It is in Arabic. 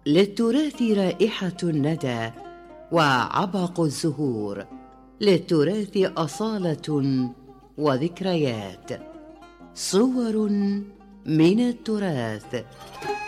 للتراث رائحة الندى وعبق الزهور، للتراث أصالة وذكريات، صور من التراث.